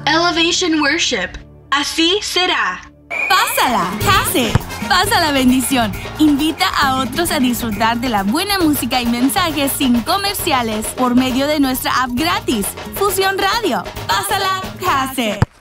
Elevation Worship. Así será. Pásala, Case. Pasa la bendición. Invita a otros a disfrutar de la buena música y mensajes sin comerciales por medio de nuestra app gratis, Fusión Radio. Pásala, Case.